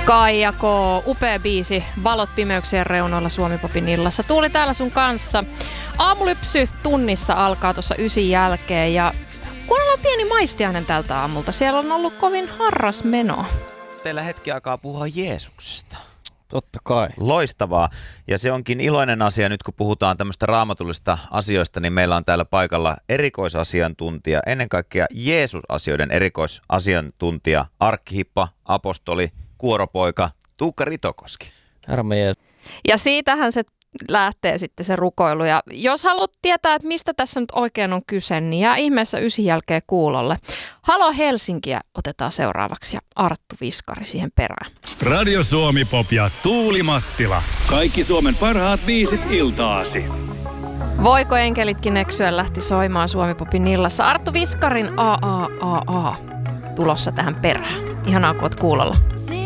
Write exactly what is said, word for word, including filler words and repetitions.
Kaija K. Upea biisi. Valot pimeyksien reunoilla Suomi-popin illassa. Tuuli täällä sun kanssa. Aamulypsy tunnissa alkaa tuossa ysin jälkeen ja kuunnellaan pieni maistiainen tältä aamulta. Siellä on ollut kovin harras meno. Teillä hetki aikaa puhua Jeesuksesta. Totta kai. Loistavaa. Ja se onkin iloinen asia nyt, kun puhutaan tämmöistä raamatullisista asioista, niin meillä on täällä paikalla erikoisasiantuntija, ennen kaikkea Jeesus-asioiden erikoisasiantuntija, arkkihippa, apostoli, kuoropoika Tuukka Ritokoski. Herra Jeesus. Ja siitähän se lähtee sitten se rukoilu. Ja jos haluat tietää, että mistä tässä nyt oikein on kyse, niin jää ihmeessä ysin jälkeen kuulolle. Halo Helsinkiä otetaan seuraavaksi ja Arttu Viskari siihen perään. Radio Suomi Pop ja Tuuli Mattila. Kaikki Suomen parhaat biisit iltaasi. Voiko enkelitkin eksyä lähti soimaan Suomi Popin illassa. Arttu Viskarin A A A A tulossa tähän perään. Ihanaa, kun oot kuulolla.